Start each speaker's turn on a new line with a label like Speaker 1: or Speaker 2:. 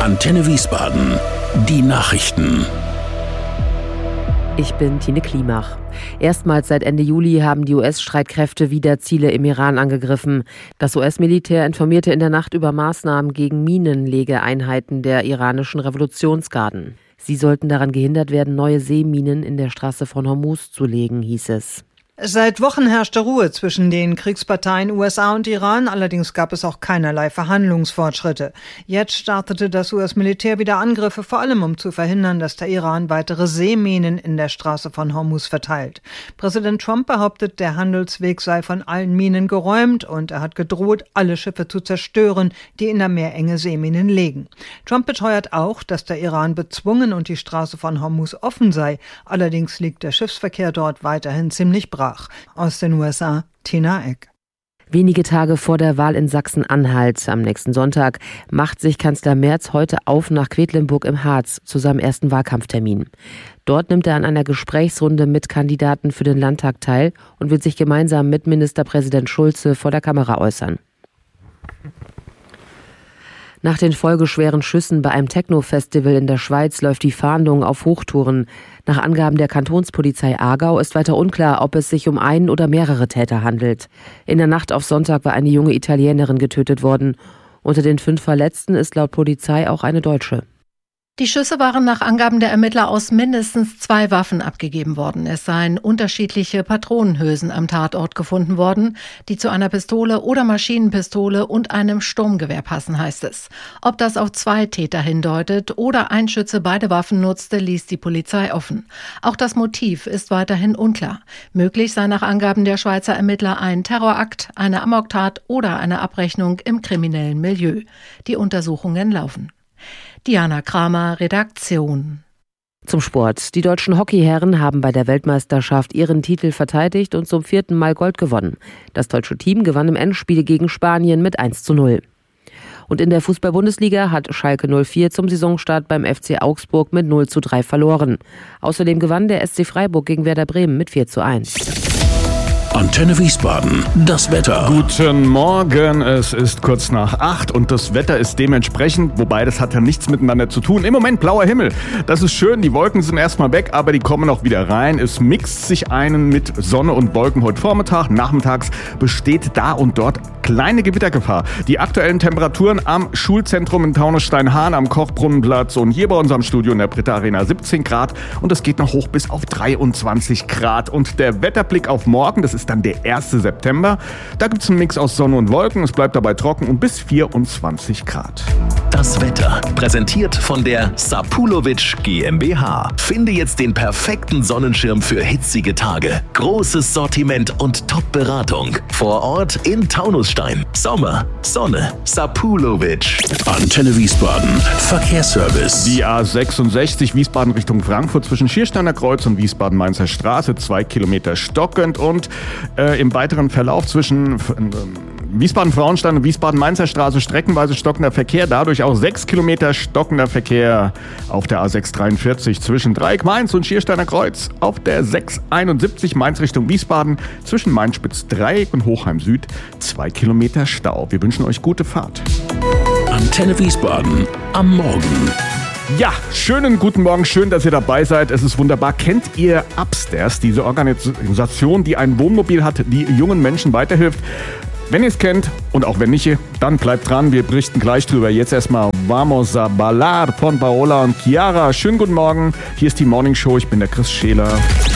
Speaker 1: Antenne Wiesbaden. Die Nachrichten.
Speaker 2: Ich bin Tine Klimach. Erstmals seit Ende Juli haben die US-Streitkräfte wieder Ziele im Iran angegriffen. Das US-Militär informierte in der Nacht über Maßnahmen gegen Minenlegeeinheiten der iranischen Revolutionsgarden. Sie sollten daran gehindert werden, neue Seeminen in der Straße von Hormuz zu legen, hieß es.
Speaker 3: Seit Wochen herrschte Ruhe zwischen den Kriegsparteien USA und Iran, allerdings gab es auch keinerlei Verhandlungsfortschritte. Jetzt startete das US-Militär wieder Angriffe, vor allem um zu verhindern, dass der Iran weitere Seeminen in der Straße von Hormuz verteilt. Präsident Trump behauptet, der Handelsweg sei von allen Minen geräumt und er hat gedroht, alle Schiffe zu zerstören, die in der Meerenge Seeminen legen. Trump beteuert auch, dass der Iran bezwungen und die Straße von Hormuz offen sei. Allerdings liegt der Schiffsverkehr dort weiterhin ziemlich brach. Aus den USA, Tina Eck.
Speaker 2: Wenige Tage vor der Wahl in Sachsen-Anhalt am nächsten Sonntag macht sich Kanzler Merz heute auf nach Quedlinburg im Harz zu seinem ersten Wahlkampftermin. Dort nimmt er an einer Gesprächsrunde mit Kandidaten für den Landtag teil und wird sich gemeinsam mit Ministerpräsident Schulze vor der Kamera äußern. Nach den folgeschweren Schüssen bei einem Techno-Festival in der Schweiz läuft die Fahndung auf Hochtouren. Nach Angaben der Kantonspolizei Aargau ist weiter unklar, ob es sich um einen oder mehrere Täter handelt. In der Nacht auf Sonntag war eine junge Italienerin getötet worden. Unter den 5 Verletzten ist laut Polizei auch eine Deutsche.
Speaker 4: Die Schüsse waren nach Angaben der Ermittler aus mindestens 2 Waffen abgegeben worden. Es seien unterschiedliche Patronenhülsen am Tatort gefunden worden, die zu einer Pistole oder Maschinenpistole und einem Sturmgewehr passen, heißt es. Ob das auf 2 Täter hindeutet oder ein Schütze beide Waffen nutzte, ließ die Polizei offen. Auch das Motiv ist weiterhin unklar. Möglich sei nach Angaben der Schweizer Ermittler ein Terrorakt, eine Amoktat oder eine Abrechnung im kriminellen Milieu. Die Untersuchungen laufen. Diana Kramer, Redaktion.
Speaker 2: Zum Sport. Die deutschen Hockeyherren haben bei der Weltmeisterschaft ihren Titel verteidigt und zum 4. Mal Gold gewonnen. Das deutsche Team gewann im Endspiel gegen Spanien mit 1:0. Und in der Fußball-Bundesliga hat Schalke 04 zum Saisonstart beim FC Augsburg mit 0:3 verloren. Außerdem gewann der SC Freiburg gegen Werder Bremen mit 4:1.
Speaker 1: Antenne Wiesbaden. Das Wetter.
Speaker 5: Guten Morgen, es ist kurz nach 8 und das Wetter ist dementsprechend, wobei das hat ja nichts miteinander zu tun. Im Moment blauer Himmel, das ist schön, die Wolken sind erstmal weg, aber die kommen auch wieder rein. Es mixt sich einen mit Sonne und Wolken heute Vormittag. Nachmittags besteht da und dort kleine Gewittergefahr. Die aktuellen Temperaturen am Schulzentrum in Taunus-Steinhahn, am Kochbrunnenplatz und hier bei unserem Studio in der Britta Arena 17 Grad und es geht noch hoch bis auf 23 Grad. Und der Wetterblick auf morgen, das ist dann der 1. September. Da gibt es einen Mix aus Sonne und Wolken. Es bleibt dabei trocken und bis 24 Grad.
Speaker 1: Das Wetter, präsentiert von der Sapulovic GmbH. Finde jetzt den perfekten Sonnenschirm für hitzige Tage. Großes Sortiment und Top-Beratung. Vor Ort in Taunusstein. Sommer, Sonne, Sapulovic. Antenne Wiesbaden. Verkehrsservice.
Speaker 5: Die A66 Wiesbaden Richtung Frankfurt zwischen Schiersteiner Kreuz und Wiesbaden-Mainzer Straße. 2 Kilometer stockend und im weiteren Verlauf zwischen Wiesbaden-Frauenstein und Wiesbaden-Mainzer Straße streckenweise stockender Verkehr, dadurch auch 6 Kilometer stockender Verkehr auf der A643 zwischen Dreieck Mainz und Schiersteiner Kreuz, auf der 671 Mainz Richtung Wiesbaden zwischen Mainspitz Dreieck und Hochheim Süd 2 Kilometer Stau. Wir wünschen euch gute Fahrt.
Speaker 1: Antenne Wiesbaden am Morgen.
Speaker 5: Ja, schönen guten Morgen, schön, dass ihr dabei seid. Es ist wunderbar. Kennt ihr Upstairs, diese Organisation, die ein Wohnmobil hat, die jungen Menschen weiterhilft? Wenn ihr es kennt und auch wenn nicht, dann bleibt dran. Wir berichten gleich drüber. Jetzt erstmal Vamos a Bailar von Paola und Chiara. Schönen guten Morgen. Hier ist die Morning Show. Ich bin der Chris Scheler.